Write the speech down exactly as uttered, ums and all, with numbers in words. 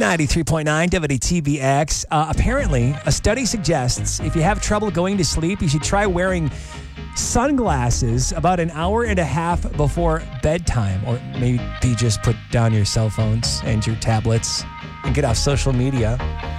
ninety-three point nine W T B X. Uh, apparently, a study suggests if you have trouble going to sleep, you should try wearing sunglasses about an hour and a half before bedtime. Or maybe just put down your cell phones and your tablets and get off social media.